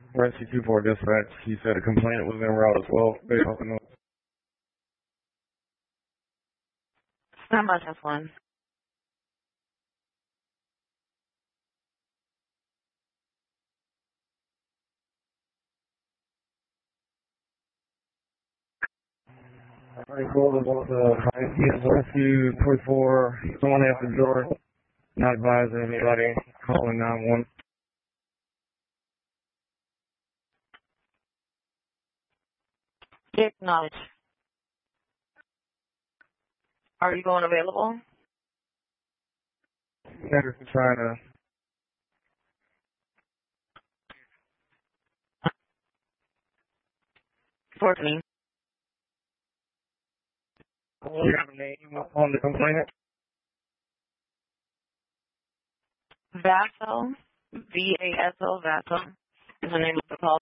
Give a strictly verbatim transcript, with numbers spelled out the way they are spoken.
Rescue two four dispatch. He said a complainant was en route as well. They don't know. How much is one? I called about the rescue two four. Someone at the door. Not advising anybody. Calling nine one. Acknowledge. Are you going available? Never trying to. fourteen. You have a name on the complainant? Vassal, V A S O, Vassal, is the name of the call.